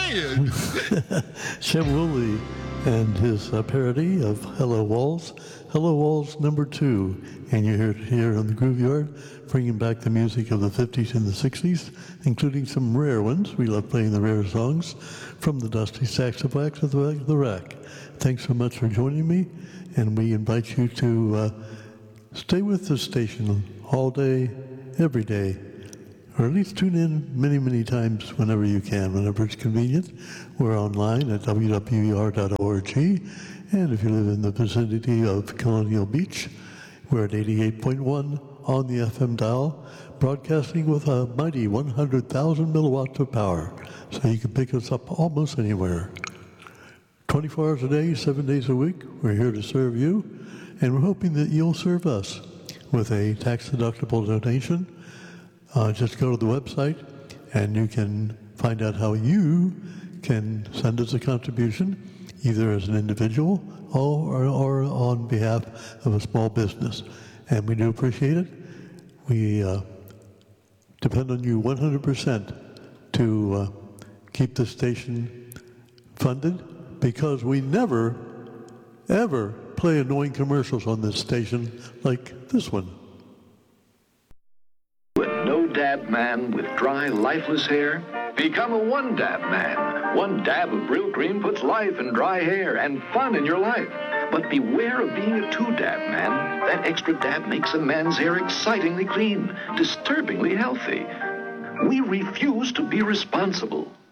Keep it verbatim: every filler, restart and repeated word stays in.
saying. Shem Woolley and his uh, parody of Hello Walls. Hello Walls number two. And you heard it here on the Groove Yard, bringing back the music of the fifties and the sixties, including some rare ones. We love playing the rare songs, from the Dusty Saxophone to the, the Rack. Thanks so much for joining me, and we invite you to uh, stay with the station all day, every day, or at least tune in many, many times whenever you can, whenever it's convenient. We're online at w w e r dot org, and if you live in the vicinity of Colonial Beach, we're at eighty-eight point one on the F M dial, broadcasting with a mighty one hundred thousand milliwatts of power, so you can pick us up almost anywhere. twenty-four hours a day, seven days a week, we're here to serve you, and we're hoping that you'll serve us with a tax-deductible donation. Uh, just go to the website, and you can find out how you can send us a contribution, either as an individual or, or on behalf of a small business. And we do appreciate it. We uh, depend on you one hundred percent to uh, keep the station funded, because we never, ever play annoying commercials on this station like this one. Dab man with dry, lifeless hair? Become a one-dab man. One dab of Brill Cream puts life in dry hair and fun in your life. But beware of being a two-dab man. That extra dab makes a man's hair excitingly clean, disturbingly healthy. We refuse to be responsible.